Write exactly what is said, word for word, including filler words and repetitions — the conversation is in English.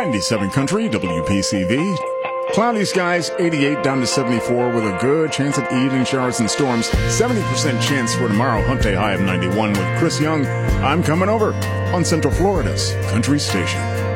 ninety-seven Country, W P C V. Cloudy skies, eighty-eight down to seventy-four with a good chance of evening showers and storms. seventy percent chance for tomorrow, hump day high of ninety-one with Chris Young. I'm coming over on Central Florida's Country Station.